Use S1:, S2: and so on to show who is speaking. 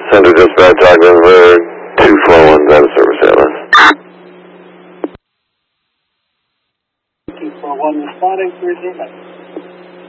S1: Center Dispatch, Ogdensburg, 241's out of service, Airlines.
S2: 241 responding, 3 0.